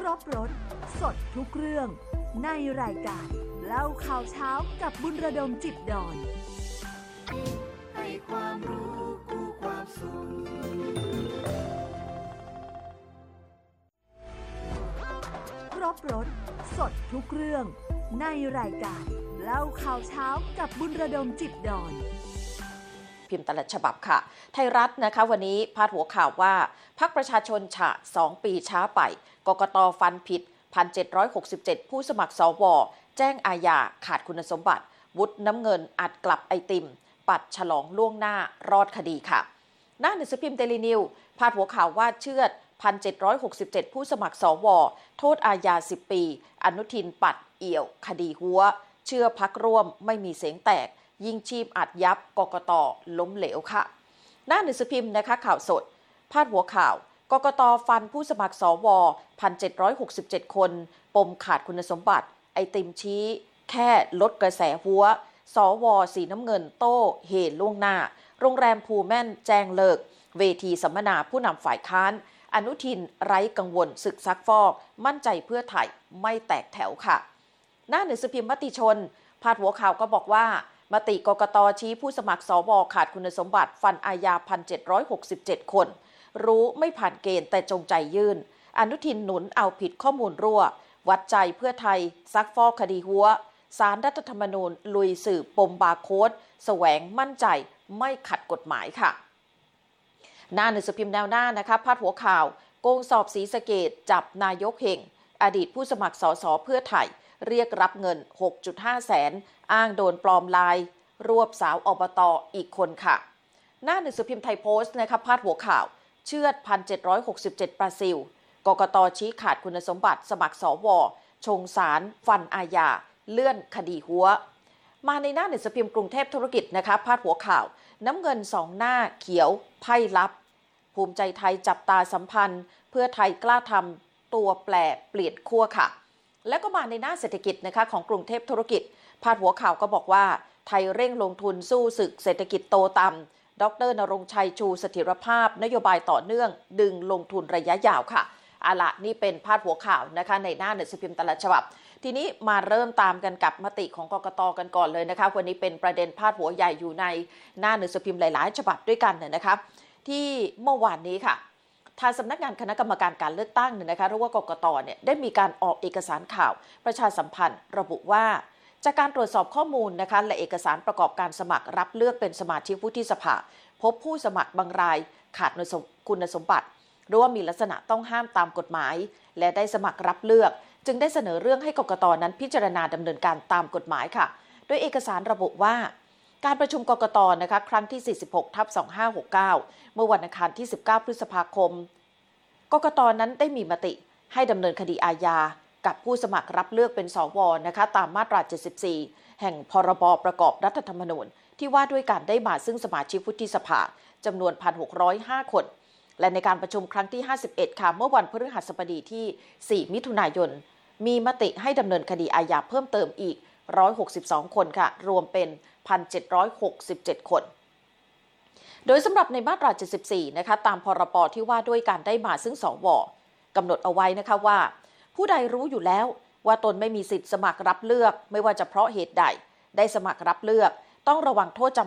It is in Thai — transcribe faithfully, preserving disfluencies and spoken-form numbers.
รบรถสดทุกเรื่องในรายการเล่าข่าวเช้ากับบุญระดมจิตดอนให้ความรู้กู้ความสุขครบรถสดทุกเรื่องในรายการเล่าข่าวเช้ากับบุญระดมจิตดอนพิมพ์แต่ละฉบับค่ะไทยรัฐนะคะวันนี้พาดหัวข่าวว่าพรรคประชาชนฉะสองปีช้าไปกกต.ฟันผิด หนึ่งพันเจ็ดร้อยหกสิบเจ็ด ผู้สมัครสวแจ้งอาญาขาดคุณสมบัติวุฒิน้ำเงินอัดกลับไอติมปัดฉลองล่วงหน้ารอดคดีค่ะหน้าหนังสือพิมพ์เดลินิวพาดหัวข่าวว่าเชือด หนึ่งพันเจ็ดร้อยหกสิบเจ็ด ผู้สมัครสวโทษอาญาสิบปีอนุทินปัดเอี่ยวคดีหัวเชื่อพักร่วมไม่มีเสียงแตกยิ่งชีพอัดยับกกต.ล้มเหลวค่ะหน้าหนังสือพิมพ์นะคะข่าวสดพาดหัวข่าวกกต.ฟันผู้สมัครสว หนึ่งพันเจ็ดร้อยหกสิบเจ็ด คนปมขาดคุณสมบัติไอติมชี้แค่ลดกระแสหัวสวสีน้ำเงินโต้เฮล่วงหน้าโรงแรมภูแม่นแจ้งเลิกเวทีสัมมนาผู้นำฝ่ายค้านอนุทินไร้กังวลศึกซักฟอกมั่นใจเพื่อไทยไม่แตกแถวค่ะหน้าหนังสือพิมพ์มติชนพาดหัวข่าวก็บอกว่ามติกกต.ชี้ผู้สมัครสวขาดคุณสมบัติฟันอาญา หนึ่งพันเจ็ดร้อยหกสิบเจ็ด คนรู้ไม่ผ่านเกณฑ์แต่จงใจยื่นอนุทินหนุนเอาผิดข้อมูลรั่ววัดใจเพื่อไทยซักฟอกคดีหัวศาลรัฐธรรมนูญลุยสืบปมบาร์โค้ดแสวงมั่นใจไม่ขัดกฎหมายค่ะหน้าหนังสือพิมพ์แนวหน้านะคะพาดหัวข่าวโกงสอบศรีสะเกษจับนายกเฮงอดีตผู้สมัครสสเพื่อไทยเรียกรับเงิน หกจุดห้า แสนอ้างโดนปลอมลายรวบสาวอบต.อีกคนค่ะหน้าหนังสือพิมพ์ไทยโพสต์นะคะพาดหัวข่าวเชือด หนึ่งพันเจ็ดร้อยหกสิบเจ็ด ปราซิลกกต.ชี้ขาดคุณสมบัติสมัครสวชงศาลฟันอาญาเลื่อนคดีหัวมาในหน้าหนังสือพิมพ์กรุงเทพธุรกิจนะคะพาดหัวข่าวน้ำเงินสองหน้าเขียวไพ่ลับภูมิใจไทยจับตาสัมพันธ์เพื่อไทยกล้าทำตัวแปรเปลี่ยนขั้วค่ะและก็มาในหน้าเศรษฐกิจนะคะของกรุงเทพธุรกิจพาดหัวข่าวก็บอกว่าไทยเร่งลงทุนสู้ศึกเศรษฐกิจโตต่ำดร.ณรงค์ชัยชูเสถียรภาพนโยบายต่อเนื่องดึงลงทุนระยะยาวค่ะเอาล่ะนี่เป็นพาดหัวข่าวนะคะในหน้าหนังสือพิมพ์แต่ละฉบับทีนี้มาเริ่มตามกันกับมติของกกต.กันก่อนเลยนะคะวันนี้เป็นประเด็นพาดหัวใหญ่อยู่ในหน้าหนังสือพิมพ์หลายๆฉบับด้วยกันเนี่ยนะคะที่เมื่อวานนี้ค่ะทางสำนักงานคณะกรรมการการเลือกตั้งเนี่ยนะคะหรือว่ากกต.เนี่ยได้มีการออกเอกสารข่าวประชาสัมพันธ์ระบุว่าจากการตรวจสอบข้อมูลนะคะและเอกสารประกอบการสมัครรับเลือกเป็นสมาชิกวุฒิสภาพบผู้สมัครบางรายขาดคุณสมบัติหรือว่ามีลักษณะต้องห้ามตามกฎหมายและได้สมัครรับเลือกจึงได้เสนอเรื่องให้กกต.นั้นพิจารณาดำเนินการตามกฎหมายค่ะโดยเอกสารระบุว่าการประชุมกกต.นะคะครั้งที่ สี่สิบหก ทับ สองพันห้าร้อยหกสิบเก้า เมื่อวันอังคารที่ สิบเก้า พฤษภาคมกกต.นั้นได้มีมติให้ดำเนินคดีอาญากับผู้สมัครรับเลือกเป็นสวนะคะตามมาตรา เจ็ดสิบสี่ แห่งพรบประกอบรัฐธรรมนูญที่ว่าด้วยการได้มาซึ่งสมาชิกวุฒิสภาจำนวน หนึ่งพันหกร้อยห้า คนและในการประชุมครั้งที่ ห้าสิบเอ็ด ค่ะเมื่อวันพฤหัสบดีที่ สี่ มิถุนายนมีมติให้ดำเนินคดีอาญาเพิ่มเติมอีก หนึ่งร้อยหกสิบสอง คนค่ะรวมเป็น หนึ่งพันเจ็ดร้อยหกสิบเจ็ด คนโดยสำหรับในมาตรา เจ็ดสิบสี่ นะคะตามพรบที่ว่าด้วยการได้มาซึ่งสวกำหนดเอาไว้นะคะว่าผู้ใดรู้อยู่แล้วว่าตนไม่มีสิทธิ์สมัครรับเลือกไม่ว่าจะเพราะเหตุใดได้สมัครรับเลือกต้องระวังโทษจ